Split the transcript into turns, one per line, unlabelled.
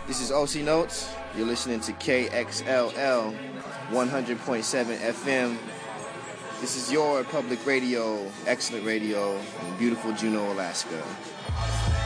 This is OC Notes. You're listening to KXLL 100.7 FM. This is your public radio, excellent radio in beautiful Juneau, Alaska.